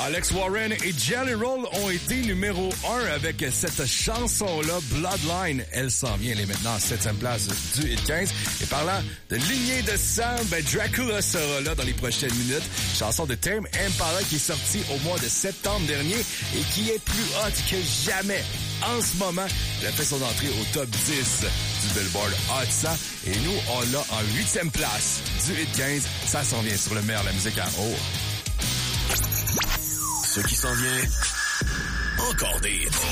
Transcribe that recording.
Alex Warren et Jelly Roll ont été numéro 1 avec cette chanson-là, Bloodline. Elle s'en vient, elle est maintenant en 7e place du Hit 15. Et parlant de lignée de sang, Dracula sera là dans les prochaines minutes. Chanson de Tame Impala qui est sortie au mois de septembre dernier et qui est plus hot que jamais. En ce moment, elle a fait son entrée au top 10 du Billboard Hot 100 et nous, on l'a en 8e place du Hit 15. Ça s'en vient sur le meilleur de la musique en haut. Ce qui s'en vient, encore des hits.